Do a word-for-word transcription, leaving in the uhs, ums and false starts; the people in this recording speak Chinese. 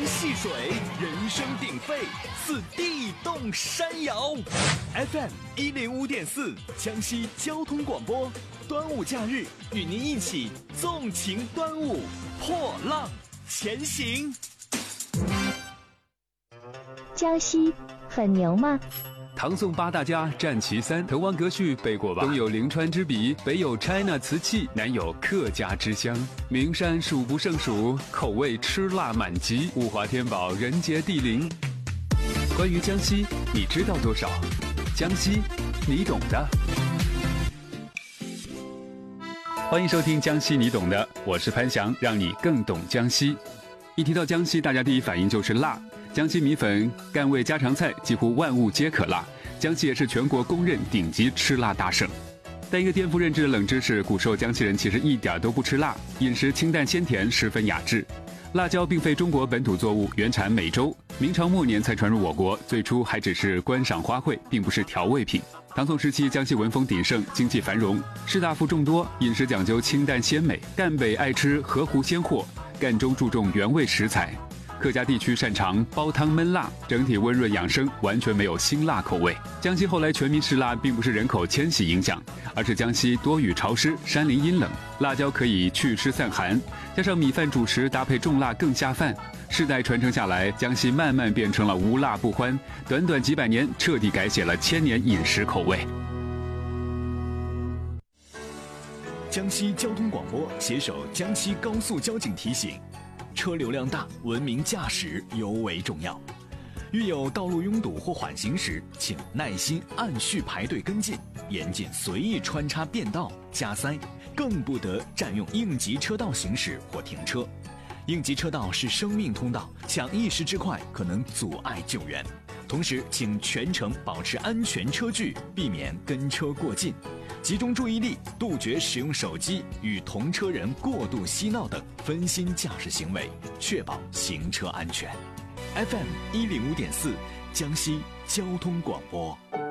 戏水，人声鼎沸，似地动山摇。F M 一零五点四，江西交通广播，端午假日与您一起纵情端午，破浪前行。 江西很牛吗？ 唐宋八大家占其三，滕王阁序背过吧？东有临川之笔，北有 China 瓷器，南有客家之乡。名山数不胜数，口味吃辣满级，物华天宝，人杰地灵。关于江西，你知道多少？江西，你懂的。欢迎收听江西你懂的，我是潘翔，让你更懂江西。一提到江西，大家第一反应就是辣。江西米粉、赣味家常菜几乎万物皆可辣，江西也是全国公认顶级吃辣大省。但一个颠覆认知的冷知识，古时候江西人其实一点都不吃辣，饮食清淡鲜甜，十分雅致。辣椒并非中国本土作物，原产美洲，明朝末年才传入我国，最初还只是观赏花卉，并不是调味品。唐宋时期，江西文风鼎盛，经济繁荣，士大夫众多，饮食讲究清淡鲜美。赣北爱吃河湖鲜货，赣中注重原味食材。客家地区擅长煲汤焖辣，整体温润养生，完全没有辛辣口味。江西后来全民吃辣，并不是人口迁徙影响，而是江西多雨潮湿，山林阴冷，辣椒可以祛湿散寒，加上米饭主食搭配重辣更下饭。世代传承下来，江西慢慢变成了无辣不欢，短短几百年，彻底改写了千年饮食口味。 江西交通广播携手江西高速交警提醒：车流量大，文明驾驶尤为重要。遇有道路拥堵或缓行时，请耐心按序排队跟进，严禁随意穿插变道、加塞，更不得占用应急车道行驶或停车。应急车道是生命通道，抢一时之快可能阻碍救援。同时，请全程保持安全车距，避免跟车过近。集中注意力，杜绝使用手机与同车人过度嬉闹等分心驾驶行为，确保行车安全。F M 一零五点四，江西交通广播。